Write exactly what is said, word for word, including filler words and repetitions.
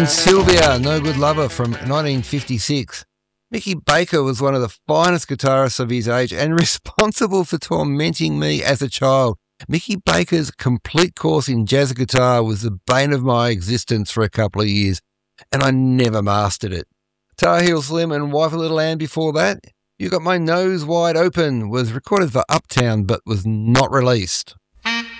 and Sylvia, No Good Lover from nineteen fifty-six. Mickey Baker was one of the finest guitarists of his age and responsible for tormenting me as a child. Mickey Baker's complete course in jazz guitar was the bane of my existence for a couple of years, and I never mastered it. Tar Heel Slim and Wife a Little Lamb before that. You Got My Nose Wide Open was recorded for Uptown but was not released.